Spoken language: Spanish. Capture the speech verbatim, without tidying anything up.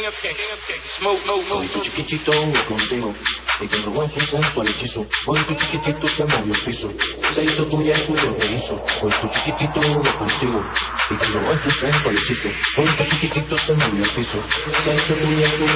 Hoy tu chiquitito contigo y que robó en su sensual hechizo. Hoy tu chiquitito se movió el piso, se hizo tuya y tuyo te hizo. Hoy tu chiquitito contigo y que robó en su sensual hechizo. Hoy tu chiquitito se movió el piso, se hizo tuya y tuyo.